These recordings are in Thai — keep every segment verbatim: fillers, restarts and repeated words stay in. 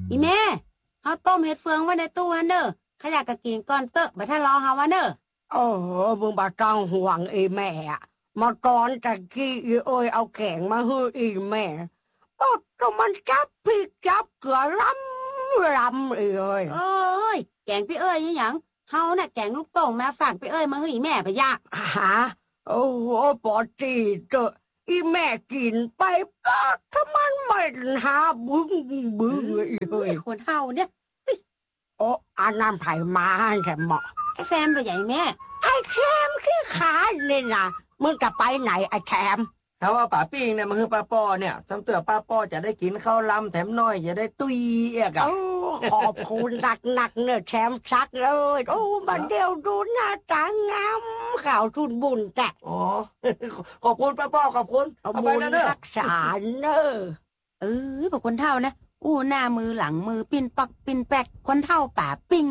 อีแม่เฮาต้มเห็ดเฟืองไว้ในตู้อันเด้อขยะก็กินก่อนเตอะบ่ทันรอเฮาว่าเด้อโอ้โหมึงบ่ต้องห่วงอีแม่อะมาก่อนตะกี้อีเอ้ยเอาแกงมาให้อีแม่โอ้ก็มันจับพริกจับเกลือลำลำอีเอ้ยโอ้ยแกงพี่เอ้ยอีหยังเฮาน่ะแกงลูกโป่งมาฝากพี่เอ้ยมาให้อีแม่พะยะฮะโอ้โหปอตีเตอะอีแม่กินไปก็ถ้ามันไม่หาบึ้งบึ้งอีเอ้ยคนเฮาเนี่ยโอ้อันนั้นไผมาใช่เหมาะไอ้แซมไปใหญ่แม่ไอ้แคมขี้ขาเลยนะมึงจะไปไหนไอ้แคมถ้าว่าป้าปิ้งเนี่ยมันคือป้าป้อเนี่ยจำเตือป้าป้อจะได้กินข้าวลำแถมน้อยจะได้ตุยเอกอ่ะขอบคุณหนักหนักเนี่ยแชมซักเลยโอ้บัดเดียวดูหน้าตางามข่าวทุนบุญแต่อ๋อขอบคุณป้าป้อขอบคุณเอาไปนะเด้อรักษาเนอเออพวกคนเฒ่านะอู้หน้ามือหลังมือปิ้นปักปิ้นแปกคนเฒ่าป่าปิ้ง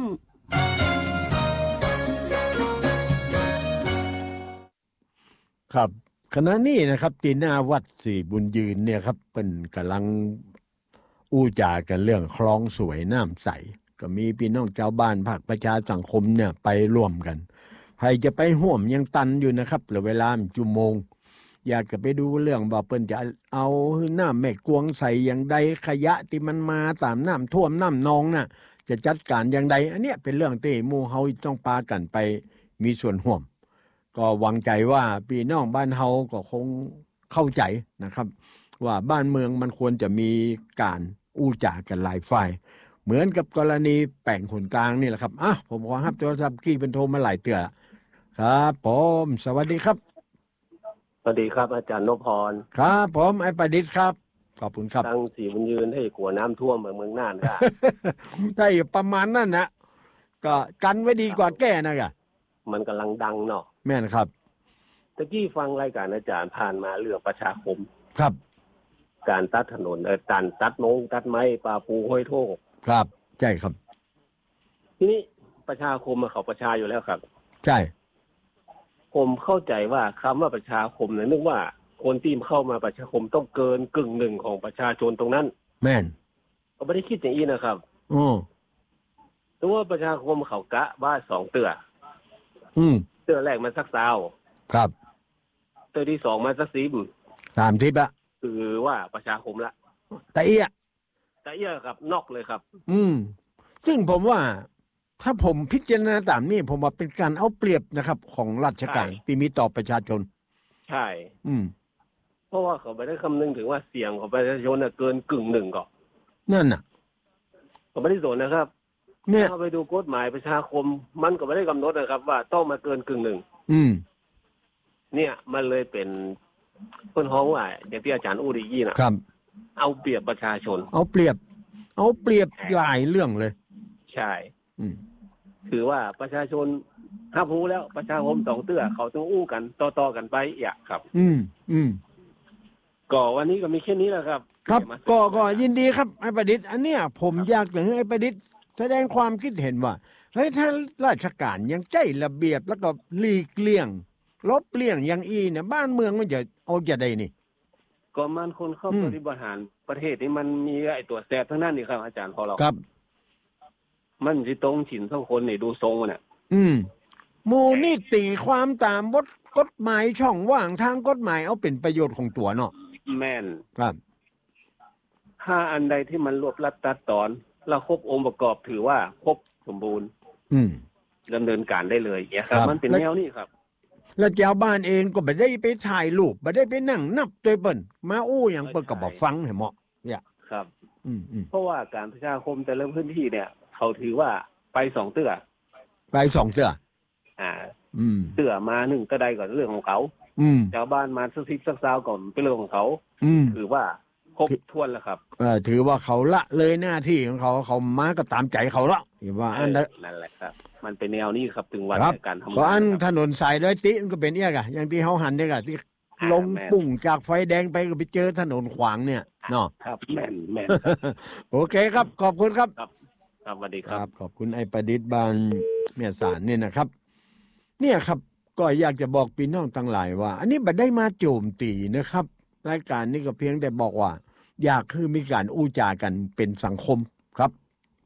ครับขณะนี้นะครับที่หน้าวัดสี่บุญยืนเนี่ยครับเป็นกำลังอู้จากันเรื่องคลองสวยน้ำใสก็มีพี่น้องชาวบ้านภาคประชาสังคมเนี่ยไปร่วมกันใครจะไปห่วมยังตันอยู่นะครับเหลือเวลาจุโมงอยากจะไปดูเรื่องว่าเปิ้นจะเอาน้ำแม่กวงใส่อย่างใดขยะที่มันมาตามน้ำท่วมน้ำนองน่ะจะจัดการอย่างใดอันเนี้ยเป็นเรื่องที่หมู่เฮาต้องปากันไปมีส่วนร่วมก็หวังใจว่าพี่น้องบ้านเฮาก็คงเข้าใจนะครับว่าบ้านเมืองมันควรจะมีการอู้จากันหลายฝ่ายเหมือนกับกรณีแป่งขนกลางนี่แหละครับอ่ะผมขอรับโทรศัพท์กี้เป็นโทรมาหลายเตือครับผมสวัสดีครับสวัสดีครับอาจารย์นพพรครับผมไอ้ประดิษฐ์ครับขอบคุณครับตั้งสีบุญยืนให้กลัวน้ำท่วมเมืองน่านครับได้ประมาณนั้นนะก็กันไว้ดีกว่าแก้นะกะมันกำลังดังเนาะแม่นครับตะกี้ฟังรายการอาจารย์ผ่านมาเรื่องประชาคมครับการตัดถนนเอ่อการตัดนงตัดไม้ป่าปูห้อยโทกครับใช่ครับทีนี้ประชาคมเขาประชาอยู่แล้วครับใช่ผมเข้าใจว่าคำว่าประชาคมเนี่ยนึกว่าคนที่เข้ามาประชาคมต้องเกินกึ่งหนึ่งของประชาชนตรงนั้นแม่นเขาไม่ได้คิดอย่างนี้นะครับอ๋อตัวประชาคมเขากะว่าสองเตืออืมเตือแรกมันสักสาวครับเตือที่สองมันสักสิบสามทิปละคือว่าประชาคมละแต่เอี้ยแต่เอี้ยครับนอกเลยครับอืมซึ่งผมว่าถ้าผมพิจารณาตามนี้ผมว่าเป็นการเอาเปรียบนะครับของราชการที่มีต่อประชาชนใช่อืมเพราะว่าเขาไม่ได้คำนึงถึงว่าเสียงของประชาชนน่ะเกินกึ่งหนึ่งก่อนนั่นน่ะเขาไม่ได้สนนะครับเนี่ยถ้าไปดูกฎหมายประชาคมมันก็ไม่ได้กำหนดนะครับว่าต้องมาเกินกึ่งหนึ่งอืมเนี่ยมันเลยเป็นคนฮ้องว่าอย่างที่อาจารย์อูริยี่น่ะครับเอาเปรียบประชาชนเอาเปรียบเอาเปรียบหลายเรื่องเลยใช่อืมถือว่าประชาชนถ้ารู้แล้วประชาคมสองเตื้อเขาต้องอู้กันต่อๆกันไปอ่ะครับอืมอืมก็วันนี้ก็มีแค่นี้แหละครับครับก็ก็ยินดีครับไอ้ประดิษฐ์อันเนี้ยผมอยากจะให้ไอ้ประดิษฐ์แสดงความคิดเห็นว่าเฮ้ยถ้าราชการยังใจระเบียบแล้วก็หลีกเลี่ยงลบเลี่ยงอย่างอีเนี่ยบ้านเมืองมันจะเอาจะได้นี่ก็มันคนเข้าบริหารประเทศนี่มันมีไอ้ตัวแสบทั้งนั้นนี่ครับอาจารย์พอเราครับมันสิตรงฉินทั้งคนนี่ดูทรงน่ะอืมหมู่นี่ตีความตามบทกฎหมายช่องว่างทางกฎหมายเอาเป็นประโยชน์ของตัวเนาะแม่นครับถ้าอันใดที่มันรวบรัดตัดตอนแล้วครบองค์ประกอบถือว่าครบสมบูรณ์อืมดำเนินการได้เลยเนี่ยครับมันเป็นแนวนี้ครับแล้วเจ้าบ้านเองก็ไม่ได้ไปถ่ายรูปไม่ได้ไปนั่งนับตัวเปิ้นมาอู้อย่างเปิ้นก็บ่ฟังให้เหมาะเนี่ยครับอืมเพราะว่าการประชาคมแต่ละพื้นที่เนี่ยเขาถือว่าไปสองเตื้อไปสองเตื้ออ่าอืมเตื้อมาหนึ่งก็ได้ก่อนเรื่องของเขาอืมชาวบ้านมาสักสิบสักซาวก่อนเป็นเรื่องของเขาอืมถือว่าครบถ้วนแล้วครับเออถือว่าเขาละเลยหน้าที่ของเขาเขามาก็ตามใจเขาละอย่าว่าอันนั้นนั่นแหละครับมันเป็นแนวนี้ครับถึงวันการทำงานเพราะอันถนนสายร้อยติมันก็เป็นเอี้ยกะอย่างที่เฮาหันเนี่ยกะที่ลงปุ่งจากไฟแดงไปก็ไปเจอถนนขวางเนี่ยเนาะครับแม่นแม่นโอเคครับขอบคุณครับครับครับสวัสดีครับขอบคุณไอ้ประดิษฐ์บานแม่สารเนี่ยนะครับเนี่ยครับก็อยากจะบอกพี่น้องทั้งหลายว่าอันนี้บ่ได้มาโจมตีนะครับรายการนี้ก็เพียงแต่บอกว่าอยากคือมีการอู้จากันเป็นสังคมครับ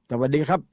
สวัสดีครับ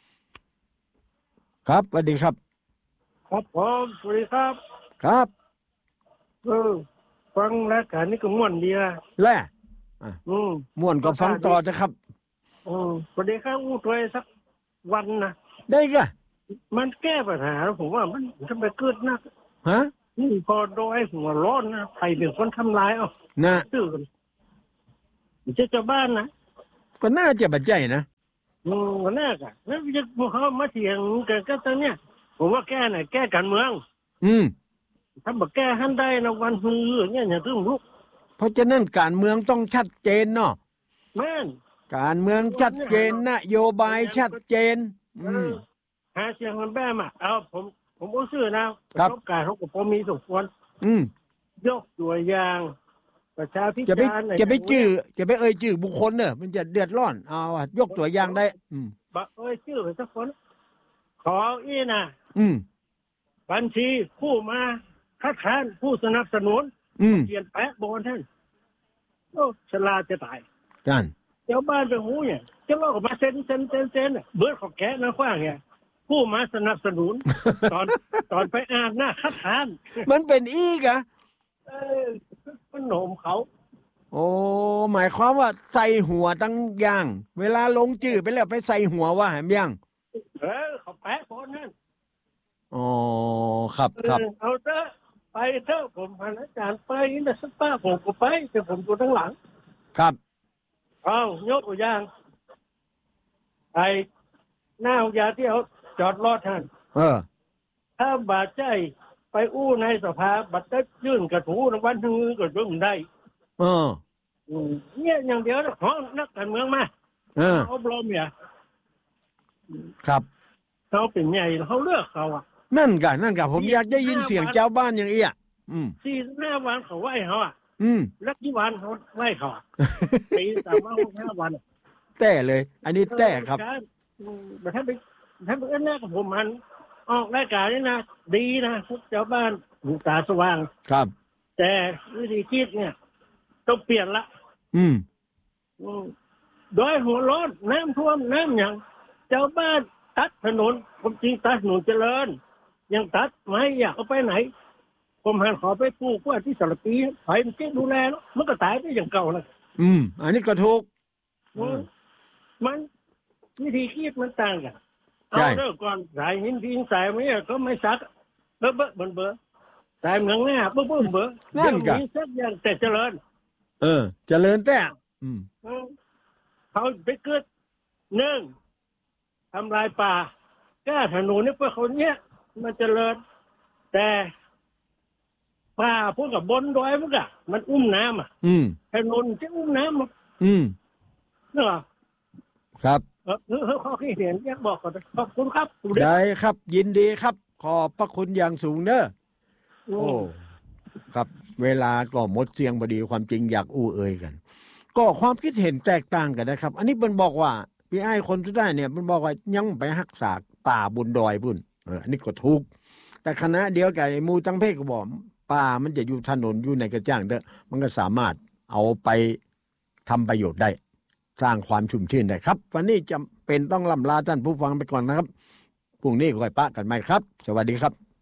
ครับสวัสดีครับครับผมสวัสดีครับครับเออฟังรายการนี้ก็ม่วนดีนะแล่อืมม่วนก็ฟังต่อจ้ะครับอืมสวัสดีครับอู้ตัวสักวันนะได้กะมันแก้ปัญหาผมว่ามันทำไมเกิดนักฮะนี่พอโดยหัวร้อนนะใครเป็นคนทำลายเอานะตื่นไม่ใช่เจ้าบ้านนะก็น่าจะบัดใจนะอืมก็น่าจะแล้วจะพวกเขามาเถียงกันก็ตอนเนี้ยผมว่าแก้ไหนแก้การเมืองอืมถ้าบอกแก้หันได้นะวันฮือเนี่ยอย่าต้องลุกเพราะฉะนั้นการเมืองต้องชัดเจนเนาะแม่นการเมืองชัดเจนนโยบายชัดเจนอืมหาเสียงมันแบ้มาเอาผมผมก็ซื้อนะประสบการณ์เขาก็พอมีสมควรอืมยกตัวอย่างประชาธิปไตยจะไปจะไปชื่อจะไปเอ่ยชื่อบุคคลเนอะมันจะเดือดร้อนเอาอ่ะยกตัวอย่างได้อืมบักเอ่ยชื่อไปสักคนขออีน่ะอืมบัญชีผู้มาคัดค้านผู้สนับสนุนอืมเขียนแปะบนท่านโอ้ฉลาดจะตายกันเจ้าบ้านไปหูเนี่ยจะว่าออกมาเซ็นเซ็นเซ็นเซ็นเบิร์ดของแกนะขว้างเนี่ยผู้มาสนับสนุนตอนตอนไปอ่านหน้าคัดค้านมันเป็นอีกอะเออมันโหนมเขาโอ้หมายความว่าใส่หัวตั้งอย่างเวลาลงจื่อไปแล้วไปใส่หัวว่าแหมยังเออเขาแปะคนนั่นอ๋อครับครับเอาเถอะไปเถอะผมพาอาจารย์ไปนะสักป้าผมก็ไปแต่ผมอยู่ทั้งหลังครับเอายกตัวอย่างไอ้หน้ายาที่เอาจอดรอท่านเออถ้าบาดใจไปอู้ในสภาบัดก็ยื่นกระถูในวันนึงก็ยื่นได้เออเนี่ยอย่างเดียวนะของนักการเมืองมาเออเขาปลอมเนี่ยครับเขาเป็นใหญ่เขาเลือกเขาอ่ะนั่นกันนั่นกันผมอยากได้ยินเสียงเจ้าบ้านอย่างเอี้ยอืมสี่สิบห้าวันเขาไหว้เขาอ่ะอืมแล้วกี่วันเขาไหว้เขาอ่ะปีสามห้าวันแต่เลยอันนี้แต่ครับแต่ถ้าไปถ้าเป็นแรกกับผมมันออกรายการนี่นะดีนะพวกเจ้าบ้านหูตาสว่างครับแต่วิธีคิดเนี่ยต้องเปลี่ยนละอืมโดยหัวร้อนน้ำท่วมน้ำอย่างเจ้าบ้านตัดถนนผมจริงตัดถนนเจริญยังตัดไม่อยากเอาไปไหนผมหันขอไปปลูกว่าที่สระปีไผ่มันเจ๊ดูแลแล้วมันก็ตายไปอย่างเก่าเลยอืมอันนี้ก็ถูกมันวิธีคิดมันต่างกันเอาเรื่องก่อนสายหินทิ้งสายไม่ก็ไม่ซักเบ้อเบ้อเบ้อเบ้อสายเมืองหน้าเบ้อเบ้อเบ้อนั่นกันสักอย่างแต่เจริญเออเจริญแต่อืมเขาไปเกิดหนึ่งทำลายป่าแก้ถนนนี่เพื่อคนเนี้ยมันเจริญแต่ป่าพวกกับบนดอยพวกอะมันอุ้มน้ำอ่ะอืมถนนจะอุ้มน้ำอ่ะอืมเนอะครับเออเออเขาเห็นอยากบอกก่อนขอบคุณครับได้ครับยินดีครับขอบพระคุณอย่างสูงเนอะโอ้ครับเวลาก็หมดเสียงพอดีความจริงอยากอู้เอ่ยกันก็ความคิดเห็นแตกต่างกันนะครับอันนี้มันบอกว่าพี่ไอ้คนสุดท้ายเนี่ยมันบอกว่ายังไปรักษาป่าบนดอยพุ่นเอออันนี้ก็ถูกแต่คณะเดียวกันไอ้มูตั้งเพศก็บอกป่ามันจะอยู่ถนนอยู่ในกระจ้างเด้อมันก็สามารถเอาไปทำประโยชน์ได้สร้างความชุ่มชื่นได้ครับวันนี้จำเป็นต้องล่ำลาท่านผู้ฟังไปก่อนนะครับพรุ่งนี้ค่อยปะกันใหม่ครับสวัสดีครับ